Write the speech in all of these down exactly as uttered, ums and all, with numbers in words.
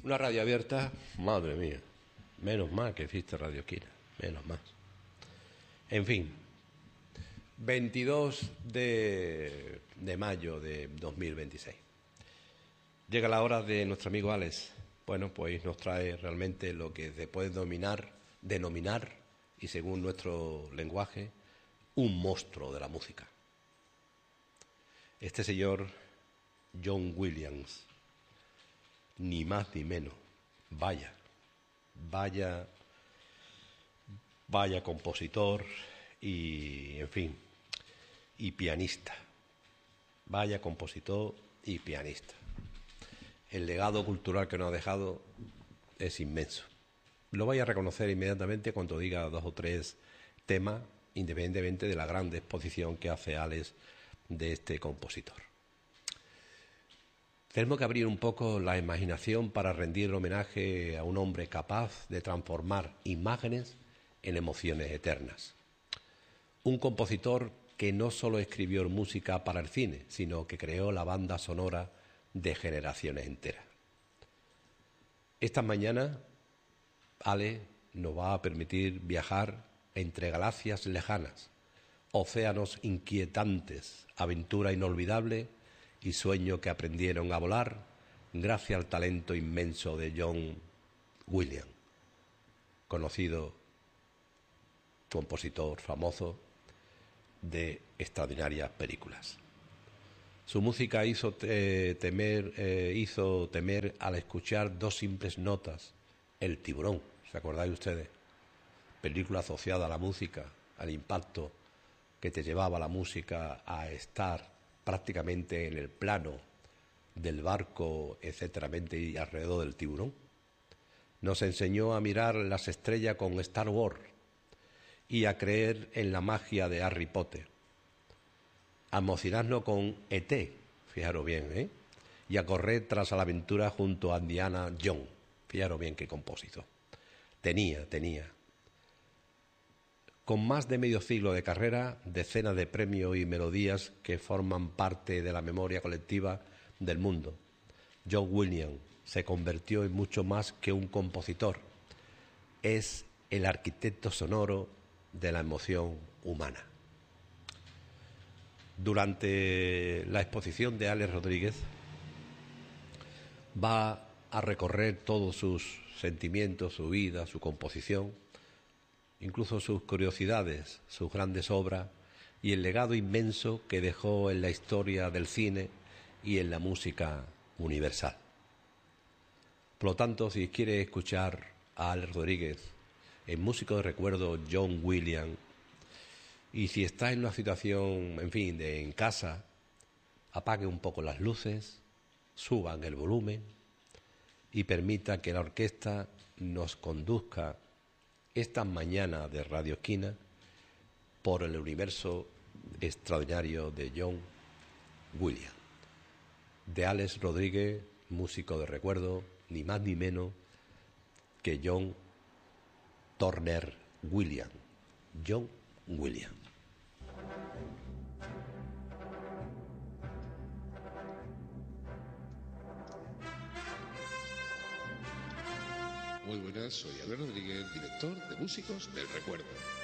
Una radio abierta, madre mía. Menos mal que existe Radio Esquina, menos mal. En fin, veintidós de, de mayo de dos mil veintiséis. Llega la hora de nuestro amigo Alex. Bueno, pues nos trae realmente lo que se puede dominar, denominar, y según nuestro lenguaje, un monstruo de la música. Este señor, John Williams, ni más ni menos, vaya, vaya, vaya compositor y, en fin, y pianista. Vaya compositor y pianista. El legado cultural que nos ha dejado es inmenso. Lo vais a reconocer inmediatamente cuando diga dos o tres temas, independientemente de la gran exposición que hace Alex de este compositor. Tenemos que abrir un poco la imaginación para rendir homenaje a un hombre capaz de transformar imágenes en emociones eternas. Un compositor que no solo escribió música para el cine, sino que creó la banda sonora de generaciones enteras. Esta mañana, Ale nos va a permitir viajar entre galaxias lejanas, océanos inquietantes, aventura inolvidable y sueño que aprendieron a volar gracias al talento inmenso de John Williams, conocido compositor famoso de extraordinarias películas. Su música hizo eh, temer, eh, hizo temer al escuchar dos simples notas, El tiburón, ¿se acordáis ustedes? Película asociada a la música, al impacto que te llevaba la música a estar prácticamente en el plano del barco, etcétera, y alrededor del tiburón. Nos enseñó a mirar las estrellas con Star Wars y a creer en la magia de Harry Potter, a emocionarnos con E T, fijaros bien, ¿eh? y a correr tras la aventura junto a Indiana Jones, fijaros bien qué compositor. Tenía, tenía. Con más de medio siglo de carrera, decenas de premios y melodías que forman parte de la memoria colectiva del mundo, John Williams se convirtió en mucho más que un compositor. Es el arquitecto sonoro de la emoción humana. Durante la exposición de Alex Rodríguez va a recorrer todos sus sentimientos, su vida, su composición, incluso sus curiosidades, sus grandes obras y el legado inmenso que dejó en la historia del cine y en la música universal. Por lo tanto, si quiere escuchar a Alex Rodríguez, el músico de recuerdo John Williams, y si está en una situación, en fin, de en casa, apague un poco las luces, suban el volumen y permita que la orquesta nos conduzca esta mañana de Radio Esquina por el universo extraordinario de John Williams, de Alex Rodríguez, músico de recuerdo, ni más ni menos que John Turner Williams. John Williams. Muy buenas, soy Alex Rodríguez, director de Músicos del Recuerdo.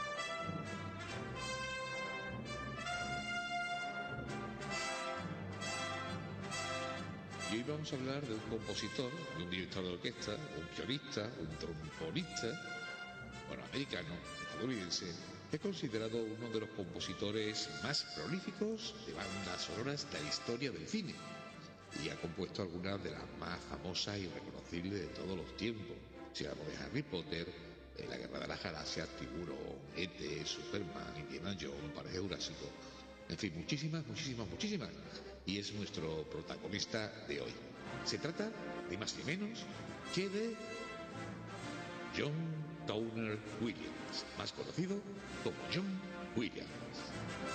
Y hoy vamos a hablar de un compositor, de un director de orquesta, un pianista, un trombonista, bueno, americano, estadounidense, que es considerado uno de los compositores más prolíficos de bandas sonoras de la historia del cine y ha compuesto algunas de las más famosas y reconocibles de todos los tiempos. Si hablamos de Harry Potter, eh, La Guerra de las Galaxias, Tiburón, E T, Superman, Indiana Jones, Parque Jurásico, en fin, muchísimas, muchísimas, muchísimas. Y es nuestro protagonista de hoy. Se trata de más ni menos que de John Turner Williams, más conocido como John Williams.